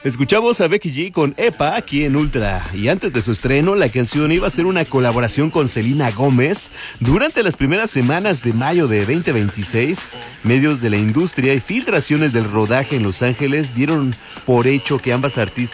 Escuchamos a Becky G con Epa aquí en Ultra, y antes de su estreno la canción iba a ser una colaboración con Selena Gómez. Durante las primeras semanas de mayo de 2026, medios de la industria y filtraciones del rodaje en Los Ángeles dieron por hecho que ambas artistas